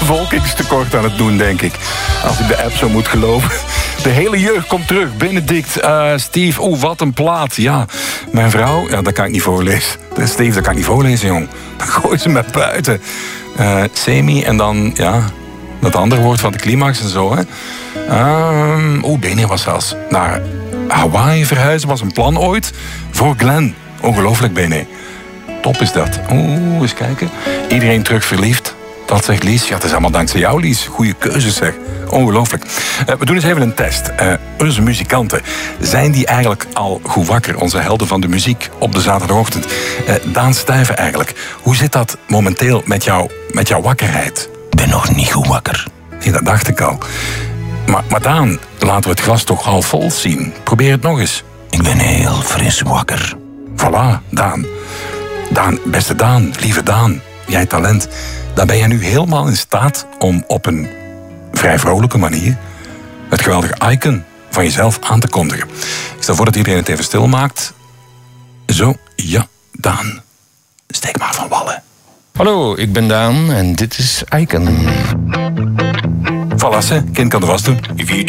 bevolkingstekort aan het doen, denk ik. Als ik de app zo moet geloven. De hele jeugd komt terug. Benedict, Steve, wat een plaat. Ja, mijn vrouw, dat kan ik niet voorlezen. Steve, dat kan ik niet voorlezen, jong. Dan gooien ze me buiten. Semi en dan, dat andere woord van de climax en zo, hè. Bene was zelfs naar Hawaii verhuizen, was een plan ooit. Voor Glenn. Ongelooflijk, Bene. Top is dat. Eens kijken. Iedereen terug verliefd. Dat zegt Lies. Ja, het is allemaal dankzij jou, Lies. Goeie keuzes, zeg. Ongelooflijk. We doen eens even een test. Onze muzikanten, zijn die eigenlijk al goed wakker? Onze helden van de muziek op de zaterdagochtend. Daan Stuyven eigenlijk. Hoe zit dat momenteel met jouw wakkerheid? Ik ben nog niet goed wakker. Nee, dat dacht ik al. Maar Daan, laten we het glas toch half vol zien. Probeer het nog eens. Ik ben heel fris wakker. Voilà, Daan. Daan, beste Daan, lieve Daan. Jij talent. Dan ben je nu helemaal in staat om op een vrij vrolijke manier het geweldige icon van jezelf aan te kondigen. Ik stel voor dat iedereen het even stil maakt. Zo, ja, Daan. Steek maar van wallen. Hallo, ik ben Daan en dit is Icon. Voilà, kind kan de was doen.